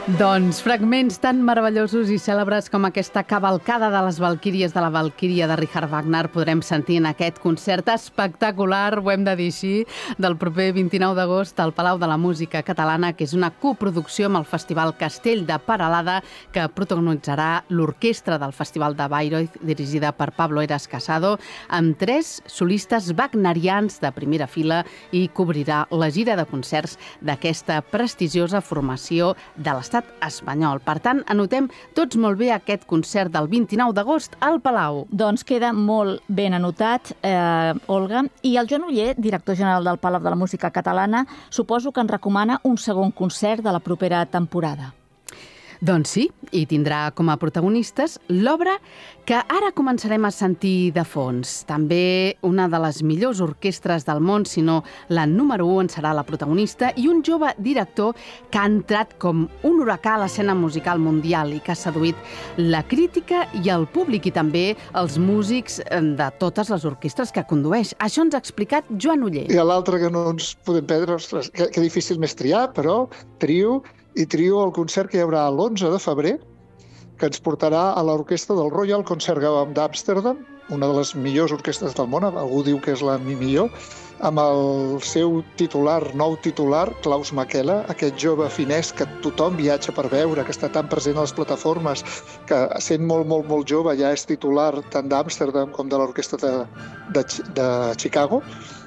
Doncs fragments tan meravellosos i cèlebres com aquesta cavalcada de les Valquíries de la Valquíria de Richard Wagner podrem sentir en aquest concert espectacular, ho hem de dir així, del proper 29 d'agost al Palau de la Música Catalana, que és una coproducció amb el Festival Castell de Peralada, que protagonitzarà l'orquestra del Festival de Bayreuth, dirigida per Pablo Eras Casado, amb 3 solistes wagnerians de primera fila i cobrirà la gira de concerts d'aquesta prestigiosa formació de l'estat espanyol. Per tant, anotem tots molt bé aquest concert del 29 d'agost al Palau. Doncs queda molt ben anotat, Olga. I el Joan Oller, director general del Palau de la Música Catalana, suposo que ens recomana un segon concert de la propera temporada. Doncs sí, i tindrà com a protagonistes l'obra que ara començarem a sentir de fons. També una de les millors orquestres del món, si no la número 1 en serà la protagonista, i un jove director que ha entrat com un huracà a l'escena musical mundial i que ha seduït la crítica i el públic i també els músics de totes les orquestres que condueix. Això ens ha explicat Joan Oller. I l'altre que no ens podem perdre, ostres, que difícil més triar, però trio el concert que hi haurà l'11 de febrer, que ens portarà a l'orquestra del Royal Concertgebouw d'Amsterdam, una de les millors orquestres del món, algú diu que és la millor, amb el seu nou titular, Klaus Makela, aquest jove finès que tothom viatja per veure, que està tan present a les plataformes, que sent molt jove ja és titular tant d'Amsterdam com de l'orquestra de Chicago.